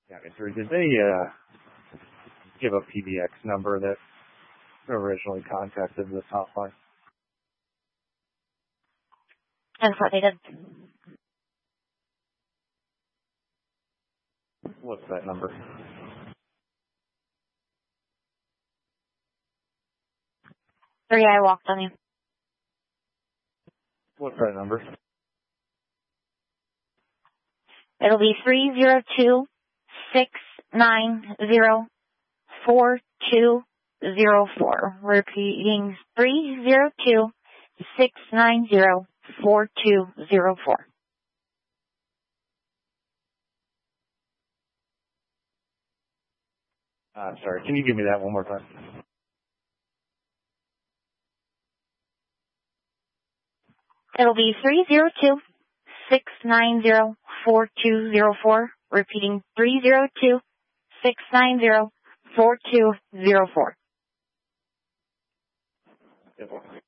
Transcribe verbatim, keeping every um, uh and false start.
Yeah, sir. Did they uh, give a P B X number that originally contacted this hotline? That's what they did. What's that number? Three, I walked on you. What's that number? It'll be three zero two six nine zero four two zero four. Repeating three zero two six nine zero four two zero four. Uh, sorry, can you give me that one more time? It'll be three zero two six nine zero four two zero four. Repeating three zero two six nine zero four two zero four. Yep.